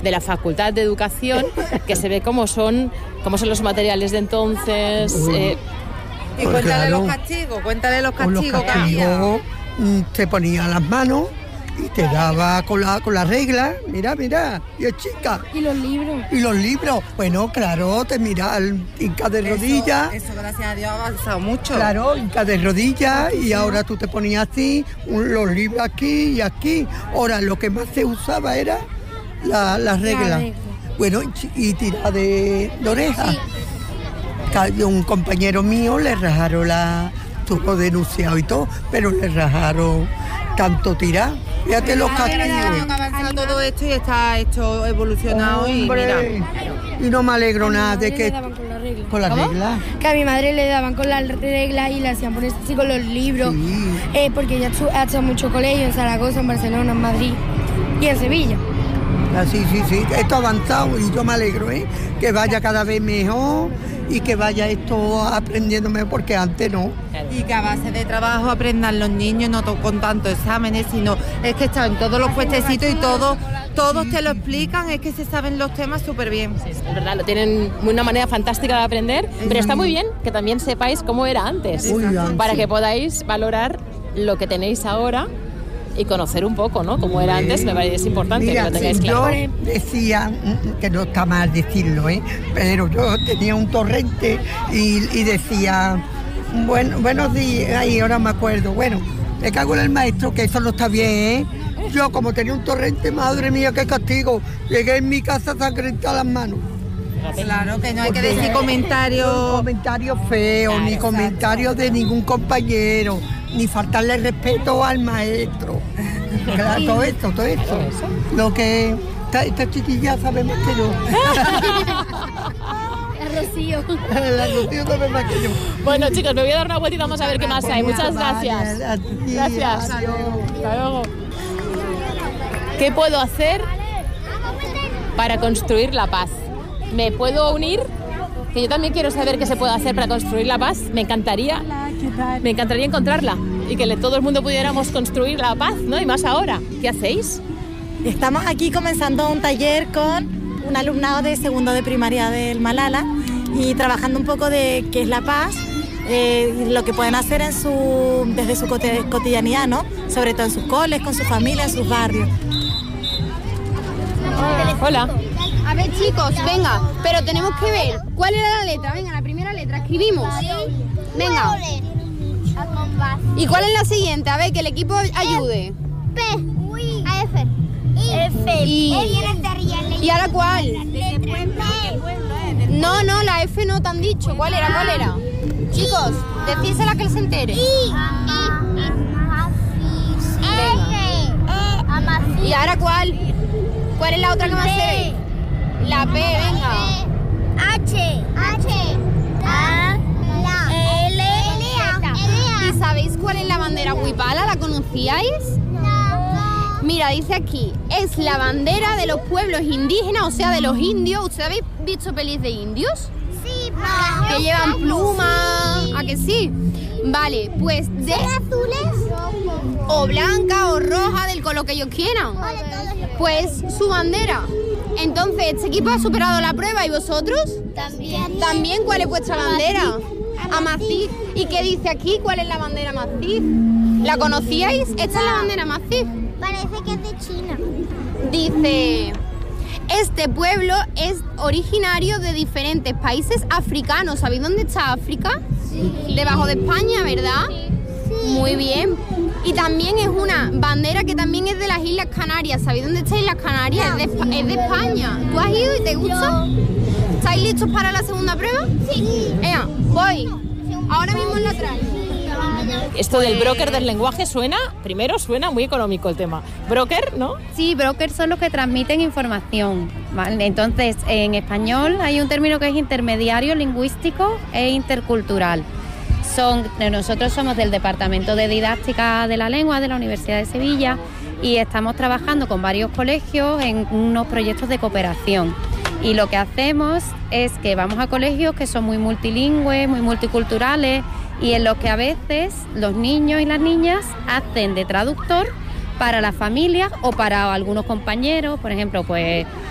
de la Facultad de Educación, que se ve cómo son los materiales de entonces. Y cuéntale los castigos que había. Te ponía las manos y te daba con la regla, mira, y es chica. Y los libros. Bueno, claro, te mira al hinca de rodillas. Eso, gracias a Dios, ha avanzado mucho. Claro, hinca de rodillas y ahora tú te ponías así, los libros aquí y aquí. Ahora, lo que más se usaba era la regla. Bueno, y tirar de oreja. Sí. Un compañero mío le rajaron estuvo denunciado y todo, pero le rajaron tanto tirar. Fíjate los castigos. Ha avanzado todo esto y está esto evolucionado. Hombre, y mira. Y no me alegro nada de que... ¿Con la regla? Que a mi madre le daban con la regla y le hacían ponerse así con los libros. Sí. Porque ella ha hecho mucho colegio en Zaragoza, en Barcelona, en Madrid y en Sevilla. Sí. Esto ha avanzado y yo me alegro, que vaya cada vez mejor y que vaya esto aprendiendo mejor, porque antes no. Y que a base de trabajo aprendan los niños, no con tantos exámenes, sino es que están todos los puestecitos y todos te lo explican, es que se saben los temas súper bien. Sí, es verdad, lo tienen una manera fantástica de aprender, pero está muy bien que también sepáis cómo era antes, para que podáis valorar lo que tenéis ahora y conocer un poco, ¿no? Cómo era antes, me parece importante. Mira, que lo tengáis claro. Yo decía, que no está mal decirlo, pero yo tenía un torrente y decía, buenos días, ay, ahora me acuerdo, me cago en el maestro, que eso no está bien, Yo, como tenía un torrente, madre mía, qué castigo, llegué en mi casa sangrentada las manos. Claro, que no hay que decir comentarios feos, ni comentarios de ningún compañero, ni faltarle respeto al maestro. Claro, todo esto. Lo que esta chiquilla sabe más que yo. La Rocío sabe más que yo. Bueno, chicos, me voy a dar una vueltita, vamos a ver qué más hay. Muchas gracias. Gracias. Hasta luego. ¿Qué puedo hacer para construir la paz? ¿Me puedo unir? Que yo también quiero saber qué se puede hacer para construir la paz. Me encantaría encontrarla y que todo el mundo pudiéramos construir la paz, ¿no? Y más ahora. ¿Qué hacéis? Estamos aquí comenzando un taller con un alumnado de segundo de primaria del Malala y trabajando un poco de qué es la paz, lo que pueden hacer desde su cotidianidad, ¿no? Sobre todo en sus coles, con su familia, en sus barrios. Hola. A ver, chicos, venga, pero tenemos que ver cuál era la letra. Venga, la primera letra, escribimos. Venga. ¿Y cuál es la siguiente? A ver, que el equipo ayude. P. A, F. F. ¿Y ahora cuál? No, la F no te han dicho. ¿Cuál era? Chicos, decírsela que él se entere. ¿Y ahora cuál? ¿Cuál es la otra que más se ve? La P, venga. H. A. L. ¿Y sabéis cuál es la bandera huipala? ¿La conocíais? No. Mira, dice aquí, es la bandera de los pueblos indígenas, o sea, de los indios. ¿Ustedes habéis visto pelis de indios? Sí, que llevan plumas. ¿A que sí? Vale, pues de azules o blanca o roja, del color que ellos quieran. Pues su bandera. Entonces, este equipo ha superado la prueba, ¿y vosotros? También. ¿Cuál es vuestra bandera? Amazigh. ¿Y qué dice aquí? ¿Cuál es la bandera Amazigh? ¿La conocíais? Esta es la bandera Amazigh. Parece que es de China. Dice, este pueblo es originario de diferentes países africanos. ¿Sabéis dónde está África? Sí. Debajo de España, ¿verdad? Sí. Muy bien. Y también es una bandera que también es de las Islas Canarias. ¿Sabéis dónde están las Canarias? No. Es de España. ¿Tú has ido y te gusta? ¿Estáis listos para la segunda prueba? Sí. Venga, voy. Ahora mismo en la trae. Esto del broker del lenguaje suena muy económico el tema. ¿Broker, no? Sí, brokers son los que transmiten información, ¿vale? Entonces, en español hay un término que es intermediario lingüístico e intercultural. Nosotros somos del Departamento de Didáctica de la Lengua de la Universidad de Sevilla y estamos trabajando con varios colegios en unos proyectos de cooperación. Y lo que hacemos es que vamos a colegios que son muy multilingües, muy multiculturales y en los que a veces los niños y las niñas hacen de traductor para las familias o para algunos compañeros. Por ejemplo, pues